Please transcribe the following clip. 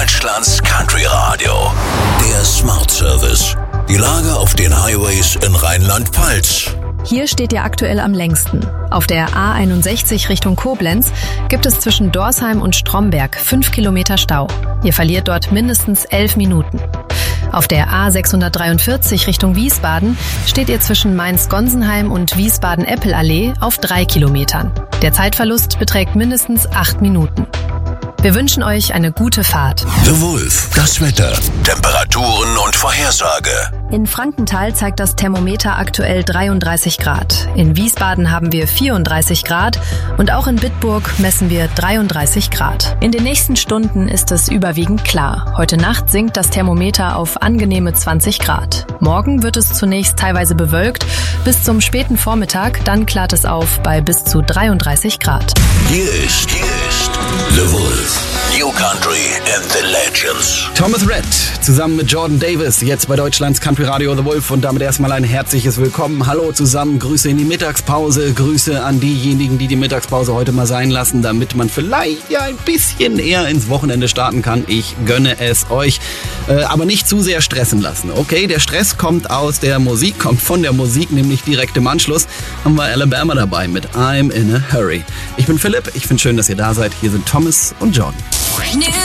Deutschlands Country Radio. Der Smart Service. Die Lage auf den Highways in Rheinland-Pfalz. Hier steht ihr aktuell am längsten. Auf der A61 Richtung Koblenz gibt es zwischen Dorsheim und Stromberg 5 Kilometer Stau. Ihr verliert dort mindestens 11 Minuten. Auf der A643 Richtung Wiesbaden steht ihr zwischen Mainz-Gonsenheim und Wiesbaden-Eppelallee auf 3 Kilometern. Der Zeitverlust beträgt mindestens 8 Minuten. Wir wünschen euch eine gute Fahrt. The Wolf, das Wetter, Temperaturen und Vorhersage. In Frankenthal zeigt das Thermometer aktuell 33 Grad. In Wiesbaden haben wir 34 Grad und auch in Bitburg messen wir 33 Grad. In den nächsten Stunden ist es überwiegend klar. Heute Nacht sinkt das Thermometer auf angenehme 20 Grad. Morgen wird es zunächst teilweise bewölkt, bis zum späten Vormittag, dann klart es auf bei bis zu 33 Grad. Hier ist The Wolf. New Country and the Legends. Thomas Rhett zusammen mit Jordan Davis, jetzt bei Deutschlands Country Radio The Wolf, und damit erstmal ein herzliches Willkommen. Hallo zusammen, Grüße in die Mittagspause, Grüße an diejenigen, die die Mittagspause heute mal sein lassen, damit man vielleicht ja ein bisschen eher ins Wochenende starten kann. Ich gönne es euch, aber nicht zu sehr stressen lassen. Okay, der Stress kommt von der Musik, nämlich direkt im Anschluss haben wir Alabama dabei mit I'm in a Hurry. Ich bin Philipp, ich finde schön, dass ihr da seid. Hier sind Thomas und Jordan.